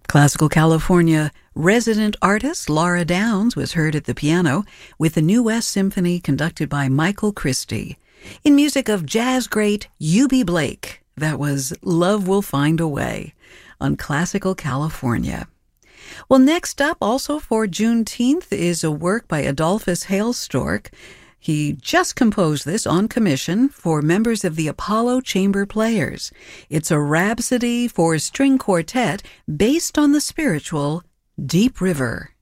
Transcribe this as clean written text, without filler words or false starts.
Classical California resident artist Laura Downs was heard at the piano with the New West Symphony conducted by Michael Christie. In music of jazz great Eubie Blake, that was Love Will Find a Way on Classical California. Well, next up, also for Juneteenth, is a work by Adolphus Hailstork. He just composed this on commission for members of the Apollo Chamber Players. It's a rhapsody for string quartet based on the spiritual Deep River.